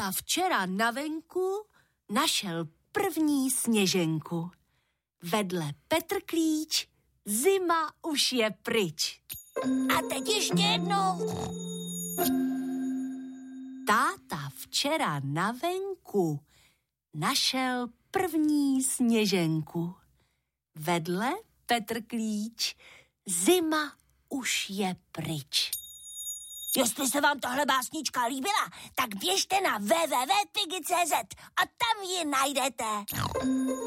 Táta včera na venku našel první sněženku. Vedle Petr Klíč, zima už je pryč. A teď ještě jednou. Táta včera na venku našel první sněženku. Vedle Petr Klíč, zima už je pryč. Jestli se vám tahle básnička líbila, tak běžte na www.pigi.cz a tam ji najdete.